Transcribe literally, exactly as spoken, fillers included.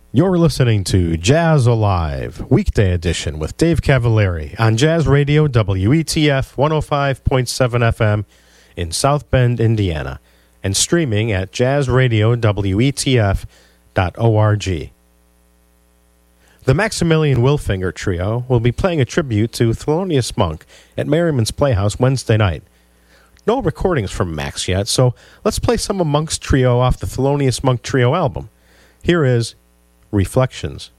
You're listening to Jazz Alive, weekday edition with Dave Cavallari on Jazz Radio W E T F one oh five point seven F M in South Bend, Indiana, and streaming at jazz radio w e t f dot org. The Maximilian Wilfinger Trio will be playing a tribute to Thelonious Monk at Merriman's Playhouse Wednesday night. No recordings from Max yet, so let's play some of Monk's trio off the Thelonious Monk Trio album. Here is Reflections.